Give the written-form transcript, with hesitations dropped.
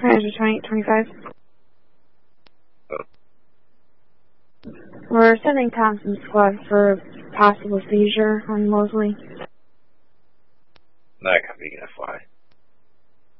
Manager 2825. We're sending Thompson Squad for possible seizure on Mosley. That could be FY.